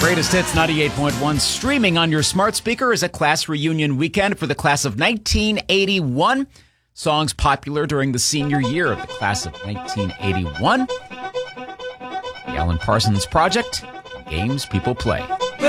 Greatest Hits 98.1 streaming on your smart speaker is a class reunion weekend for the class of 1981. Songs popular during the senior year of the class of 1981. The Alan Parsons Project, games people play.